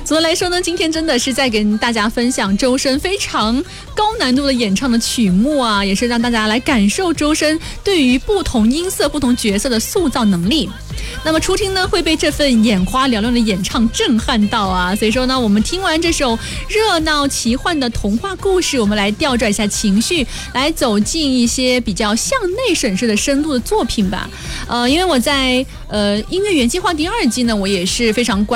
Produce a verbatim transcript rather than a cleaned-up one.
总的来说呢，今天真的是在跟大家分享周深非常高难度的演唱的曲目啊，也是让大家来感受周深对于不同音色、不同角色的塑造能力。那么初听呢会被这份眼花缭乱的演唱震撼到啊，所以说呢，我们听完这首热闹奇幻的童话故事，我们来调转一下情绪，来走进一些比较向内审视的深度的作品吧。呃，因为我在呃音乐原计划第二季呢，我也是非常关